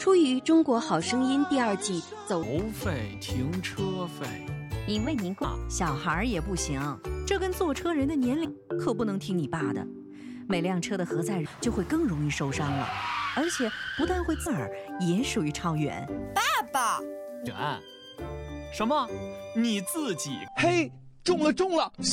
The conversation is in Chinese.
出于《中国好声音》第2季油费、停车费， 因为您小孩也不行，这跟坐车人的年龄可不能听你爸的。每辆车的荷载人就会更容易受伤了，而且不但会刺耳，也属于超远。 爸爸， 什么？你自己？ 嘿，中了！